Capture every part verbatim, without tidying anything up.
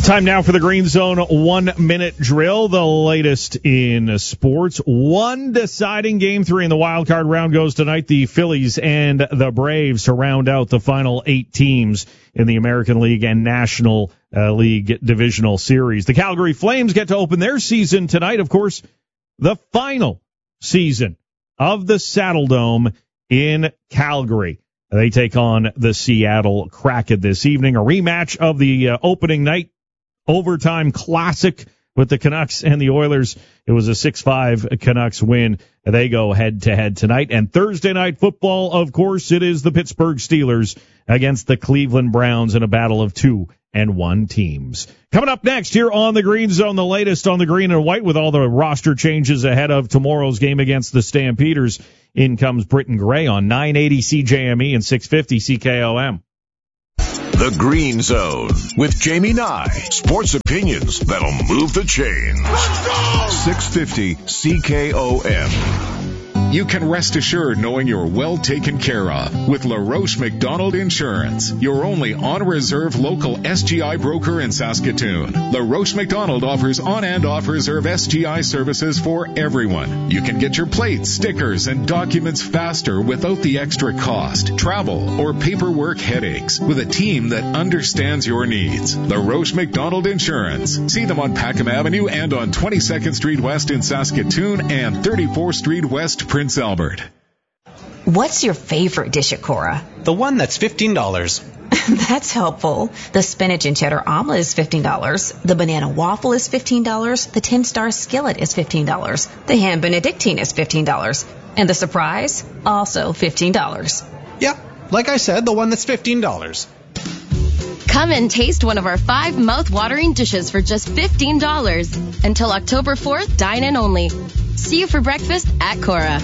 Time now for the Green Zone one-minute drill, the latest in sports. One deciding game three in the wild card round goes tonight. The Phillies and the Braves to round out the final eight teams in the American League and National uh, League divisional series. The Calgary Flames get to open their season tonight. Of course, the final season of the Saddle Dome in Calgary. They take on the Seattle Kraken this evening. A rematch of the uh, opening night overtime classic with the Canucks and the Oilers. It was a six five Canucks win. They go head-to-head tonight. And Thursday night football, of course, it is the Pittsburgh Steelers against the Cleveland Browns in a battle of two and one teams. Coming up next here on the Green Zone, the latest on the green and white with all the roster changes ahead of tomorrow's game against the Stampeders. In comes Britton Gray on nine eighty C J M E and six fifty C K O M. The Green Zone with Jamie Nye. Sports opinions that'll move the chains. Let's go! six fifty C K O M. You can rest assured knowing you're well taken care of with LaRoche McDonald Insurance, your only on-reserve local S G I broker in Saskatoon. LaRoche McDonald offers on- and off-reserve S G I services for everyone. You can get your plates, stickers, and documents faster without the extra cost, travel, or paperwork headaches with a team that understands your needs. LaRoche McDonald Insurance. See them on Packham Avenue and on twenty-second Street West in Saskatoon and thirty-fourth Street West, Prince Albert. What's your favorite dish at Cora? The one that's fifteen dollars. That's helpful. The spinach and cheddar omelet is fifteen dollars. The banana waffle is fifteen dollars. The ten-star skillet is fifteen dollars. The ham benedictine is fifteen dollars. And the surprise? Also fifteen dollars. Yeah, like I said, the one that's fifteen dollars. Come and taste one of our five mouth-watering dishes for just fifteen dollars. Until October fourth, dine in only. See you for breakfast at Cora.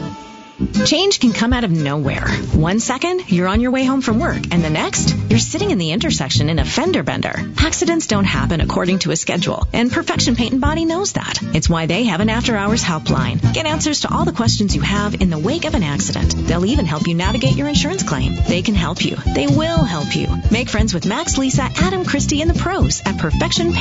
Change can come out of nowhere. One second, you're on your way home from work, and the next, you're sitting in the intersection in a fender bender. Accidents don't happen according to a schedule, and Perfection Paint and Body knows that. It's why they have an after-hours helpline. Get answers to all the questions you have in the wake of an accident. They'll even help you navigate your insurance claim. They can help you. They will help you. Make friends with Max, Lisa, Adam, Christy, and the pros at Perfection Paint